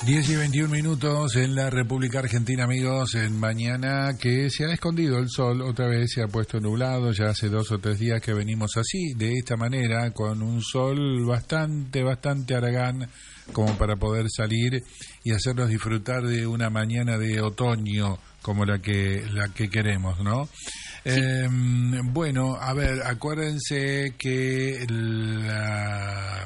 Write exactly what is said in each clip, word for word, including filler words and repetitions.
diez y veintiún minutos en la República Argentina, amigos, en mañana que se ha escondido el sol, otra vez se ha puesto nublado, ya hace dos o tres días que venimos así, de esta manera, con un sol bastante, bastante haragán, como para poder salir y hacernos disfrutar de una mañana de otoño, como la que, la que queremos, ¿no? Sí. Eh, bueno, a ver, acuérdense que la...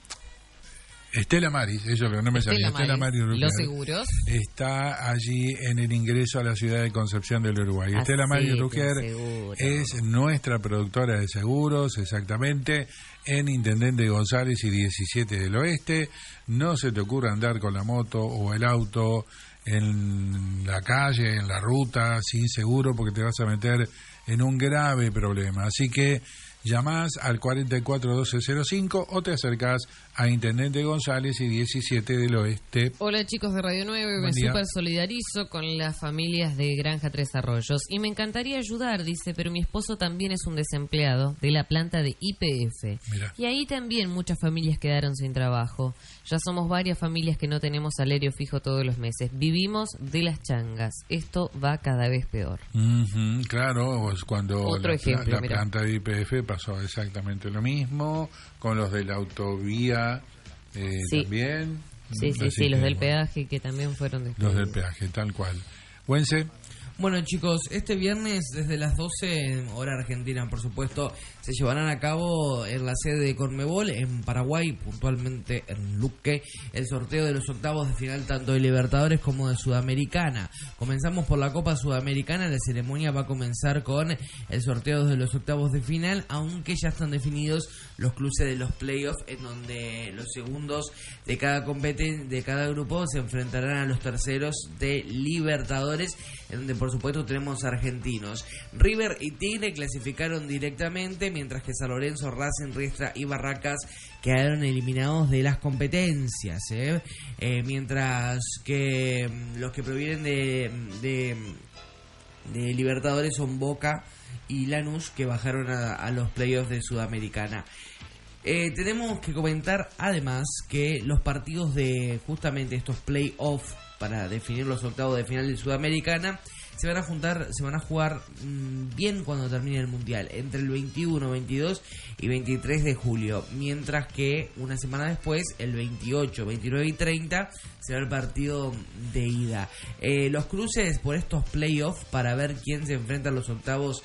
Estela Maris, eso que no me sabía. Estela Maris, los seguros. Está allí en el ingreso a la ciudad de Concepción del Uruguay. Así Estela Maris Rucker es nuestra productora de seguros, exactamente, en Intendente González y diecisiete del Oeste. No se te ocurra andar con la moto o el auto en la calle, en la ruta, sin seguro, porque te vas a meter en un grave problema. Así que llamás al cuarenta y cuatro doce cero cinco o te acercás a Intendente González y diecisiete del Oeste. Hola chicos de Radio nueve, Buen me día. Super solidarizo con las familias de Granja Tres Arroyos y me encantaría ayudar, dice, pero mi esposo también es un desempleado de la planta de Y P F. Mirá. Y ahí también muchas familias quedaron sin trabajo. Ya somos varias familias que no tenemos salario fijo todos los meses. Vivimos de las changas. Esto va cada vez peor. Uh-huh, claro, cuando Otro la, ejemplo, la, la planta de Y P F pasó exactamente lo mismo, con los de la autovía eh, sí. también. Sí, sí, sí, los del peaje que también fueron despedidos. Los del peaje, tal cual. Buense. Bueno chicos, este viernes desde las doce, hora argentina por supuesto, se llevarán a cabo en la sede de Conmebol, en Paraguay, puntualmente en Luque, el sorteo de los octavos de final tanto de Libertadores como de Sudamericana. Comenzamos por la Copa Sudamericana, la ceremonia va a comenzar con el sorteo de los octavos de final, aunque ya están definidos los cruces de los playoffs, en donde los segundos de cada competen- de cada grupo se enfrentarán a los terceros de Libertadores, en donde por supuesto tenemos argentinos. River y Tigre clasificaron directamente, mientras que San Lorenzo, Racing, Riestra y Barracas quedaron eliminados de las competencias, ¿eh? Eh, mientras que los que provienen de, de, de Libertadores son Boca y Lanús, que bajaron a, a los playoffs de Sudamericana. Eh, tenemos que comentar además que los partidos de justamente estos playoffs para definir los octavos de final de Sudamericana se van a juntar, se van a jugar mmm, bien cuando termine el Mundial, entre el veintiuno, veintidós y veintitrés de julio, mientras que una semana después, el veintiocho, veintinueve y treinta, será el partido de ida. Eh, los cruces por estos playoffs para ver quién se enfrenta a los octavos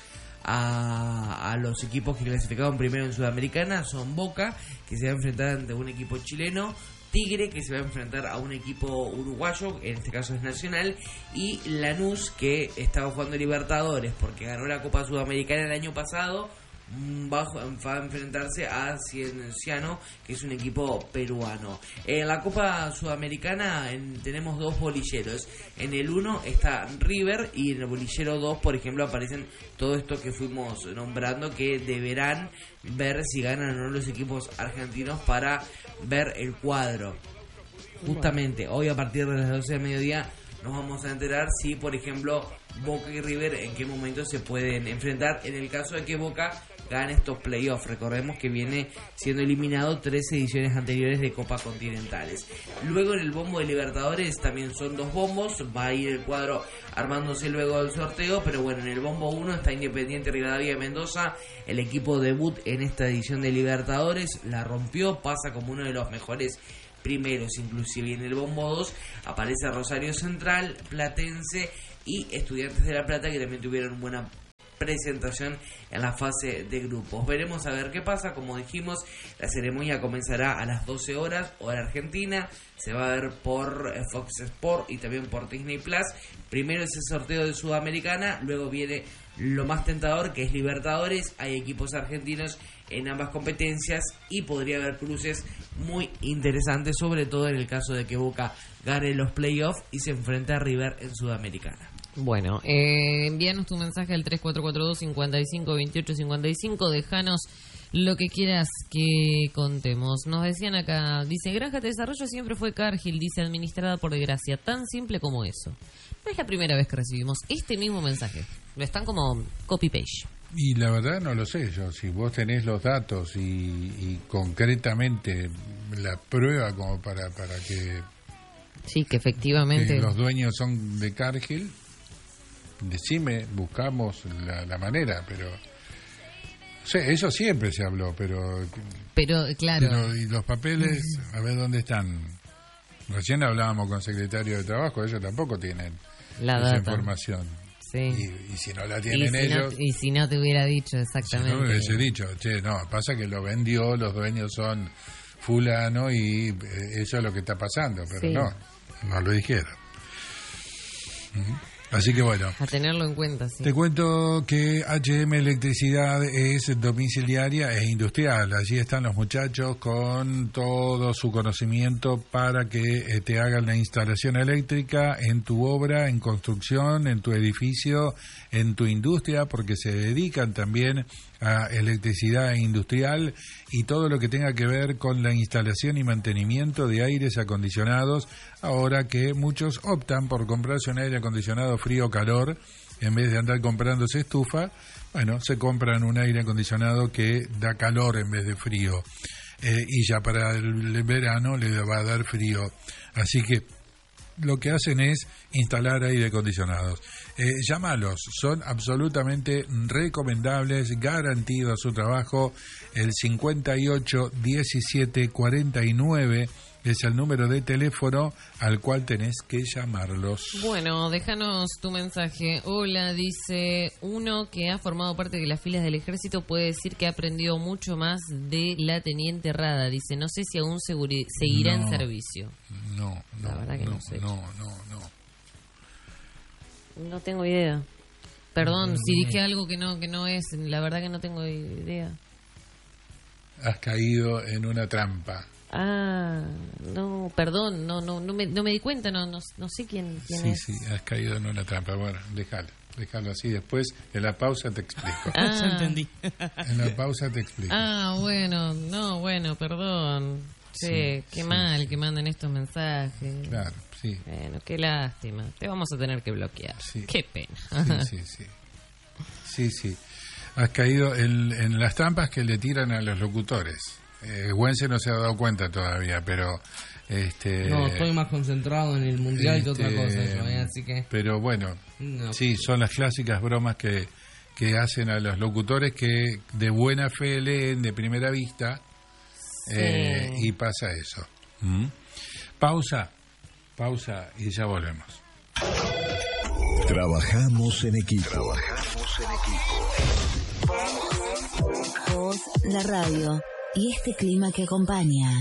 A, a los equipos que clasificaron primero en Sudamericana son Boca, que se va a enfrentar ante un equipo chileno, Tigre, que se va a enfrentar a un equipo uruguayo, en este caso es Nacional, y Lanús, que estaba jugando Libertadores porque ganó la Copa Sudamericana el año pasado, va a enfrentarse a Cienciano, que es un equipo peruano. En la Copa Sudamericana en, tenemos dos bolilleros. En el uno está River y en el bolillero dos, por ejemplo, aparecen todos estos que fuimos nombrando, que deberán ver si ganan o no los equipos argentinos para ver el cuadro. Justamente hoy a partir de las doce del mediodía nos vamos a enterar si, por ejemplo, Boca y River en qué momento se pueden enfrentar en el caso de que Boca gane estos playoffs. Recordemos que viene siendo eliminado tres ediciones anteriores de Copa Continentales. Luego en el bombo de Libertadores también son dos bombos, va a ir el cuadro armándose luego del sorteo, pero bueno, en el bombo uno está Independiente Rivadavia de Mendoza, el equipo debut en esta edición de Libertadores, la rompió, pasa como uno de los mejores primeros, inclusive. En el bombo dos aparece Rosario Central, Platense y Estudiantes de La Plata, que también tuvieron buena presentación en la fase de grupos. Veremos a ver qué pasa. Como dijimos, la ceremonia comenzará a las doce horas hora argentina, se va a ver por Fox Sport y también por Disney Plus. Primero es el sorteo de Sudamericana, luego viene lo más tentador, que es Libertadores. Hay equipos argentinos en ambas competencias y podría haber cruces muy interesantes, sobre todo en el caso de que Boca gane los playoffs y se enfrente a River en Sudamericana. Bueno, eh, envíanos tu mensaje al tres cuatro cuatro dos, cinco cinco, dos ocho cinco cinco, déjanos lo que quieras que contemos. Nos decían acá, dice, Granja de Desarrollo siempre fue Cargill, dice, administrada por desgracia, tan simple como eso. No es la primera vez que recibimos este mismo mensaje, lo están como copy-paste. Y la verdad no lo sé yo, si vos tenés los datos y, y concretamente la prueba como para, para que Sí, que efectivamente. Que los dueños son de Cargill. Decime, buscamos la, la manera, pero... Sí, eso siempre se habló, pero... Pero, claro... Pero, y los papeles, a ver dónde están. Recién hablábamos con el secretario de Trabajo, ellos tampoco tienen la esa data. información. Sí. Y, y si no la tienen y si ellos... No, y si no te hubiera dicho exactamente... Si no me hubiese dicho, che, no, pasa que lo vendió, los dueños son fulano y eso es lo que está pasando, pero sí. no, no lo dijeron. Uh-huh. Así que bueno, a tenerlo en cuenta, sí. Te cuento que H M Electricidad es domiciliaria e industrial. Allí están los muchachos con todo su conocimiento para que te hagan la instalación eléctrica en tu obra, en construcción, en tu edificio, en tu industria, porque se dedican también a electricidad industrial y todo lo que tenga que ver con la instalación y mantenimiento de aires acondicionados, ahora que muchos optan por comprarse un aire acondicionado frío o calor en vez de andar comprándose estufa. Bueno, se compran un aire acondicionado que da calor en vez de frío, eh, y ya para el verano le va a dar frío, así que lo que hacen es instalar aire acondicionados. Eh, llámalos, son absolutamente recomendables, garantido a su trabajo. El cincuenta y ocho diecisiete cuarenta y nueve es el número de teléfono al cual tenés que llamarlos. Bueno, déjanos tu mensaje. Hola, dice uno que ha formado parte de las filas del ejército, puede decir que ha aprendido mucho más de la teniente Rada. Dice, no sé si aún seguri- seguirá no, en servicio. No, no, la verdad que no, no sé. No, no, no. No tengo idea. Perdón, no, si no, dije no. algo que no, que no es, la verdad que no tengo idea. Has caído en una trampa. Ah, no, perdón, no no no me, no me di cuenta, no no, no sé quién, quién sí, es. Sí, sí, has caído en una trampa. Bueno, déjalo, déjalo así. Después, en la pausa te explico. Ah, ya entendí. En la pausa te explico. Ah, bueno, no, bueno, perdón. Sí, sí qué sí, mal sí. que manden estos mensajes. Claro, sí. Bueno, qué lástima. Te vamos a tener que bloquear. Sí. Qué pena. Sí, sí, sí. Sí, sí. Has caído en, en las trampas que le tiran a los locutores. Eh, Güense no se ha dado cuenta todavía, pero este no, estoy más concentrado en el mundial este, que otra cosa, eso, ¿eh? Así que pero bueno, no. Sí, son las clásicas bromas que, que hacen a los locutores que de buena fe leen de primera vista, sí. eh, y pasa eso. ¿Mm? Pausa, pausa y ya volvemos. Trabajamos en equipo. Trabajamos en equipo. Voz, la radio. Y este clima que acompaña.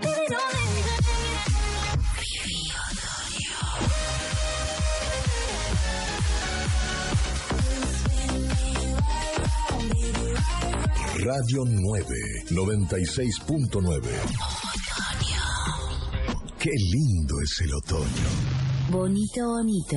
Radio nueve, noventa y seis punto nueve. Qué lindo es el otoño. Bonito, bonito.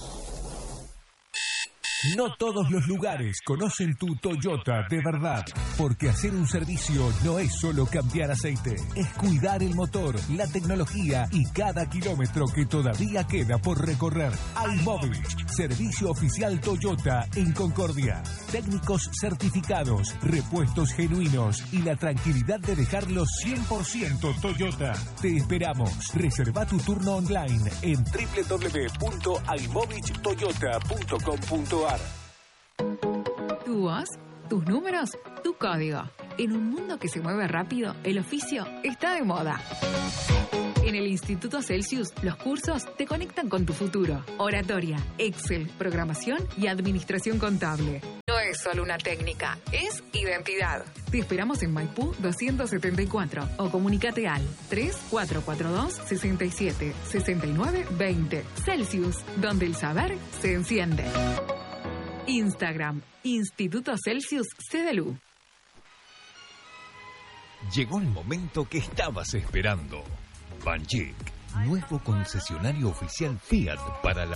No todos los lugares conocen tu Toyota de verdad, porque hacer un servicio no es solo cambiar aceite, es cuidar el motor, la tecnología y cada kilómetro que todavía queda por recorrer. iMobilich, servicio oficial Toyota en Concordia. Técnicos certificados, repuestos genuinos y la tranquilidad de dejarlos cien por ciento Toyota. Te esperamos. Reserva tu turno online en doble u doble u doble u punto imovich toyota punto com punto a r. Tu voz, tus números, tu código. En un mundo que se mueve rápido, el oficio está de moda. En el Instituto Celsius, los cursos te conectan con tu futuro. Oratoria, Excel, programación y administración contable. No es solo una técnica, es identidad. Te esperamos en Maipú doscientos setenta y cuatro o comunícate al tres cuatro cuatro dos, seis siete, seis nueve dos cero. Celsius, donde el saber se enciende. Instagram, Instituto Celsius C D L U. Llegó el momento que estabas esperando. Banchik, nuevo concesionario oficial Fiat para la